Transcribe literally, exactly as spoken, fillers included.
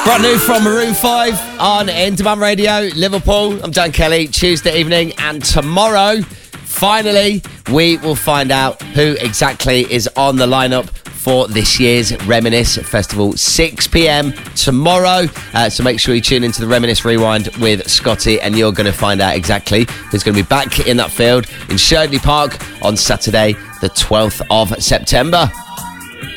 Brand new from Maroon five on Indie Radio, Liverpool. I'm Dan Kelly, Tuesday evening, and tomorrow, finally, we will find out who exactly is on the lineup for this year's Reminisce Festival, six p.m. tomorrow. Uh, so make sure you tune into the Reminisce Rewind with Scotty, and you're going to find out exactly who's going to be back in that field in Sherdley Park on Saturday, the twelfth of September.